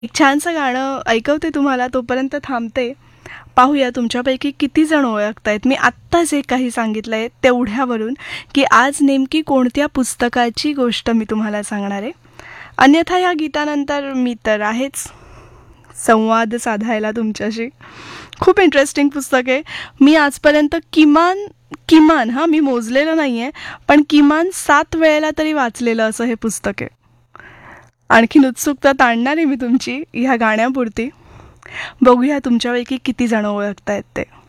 एक छानसं गाणं ऐकवते तुम्हाला, तोपर्यंत थांबते. पाहूया तुमच्यापैकी किती जण ओळखतायत. मी आत्ता जे काही सांगितलंय तेवढ्यावरून, की आज नेमकी कोणत्या पुस्तकाची गोष्ट मी तुम्हाला सांगणार आहे. अन्यथा या गीतानंतर मी तर आहेच संवाद साधायला तुमच्याशी. खूप इंटरेस्टिंग पुस्तक आहे. मी आजपर्यंत किमान किमान हां, मी मोजलेलं नाही आहे, पण किमान 7 वेळेला तरी वाचलेलं असं हे पुस्तक आहे. आणखीन उत्सुकता ताणणार आहे मी तुमची ह्या गाण्यापुरती. बघूया तुमच्यापैकी किती जण ओळखतायत ते.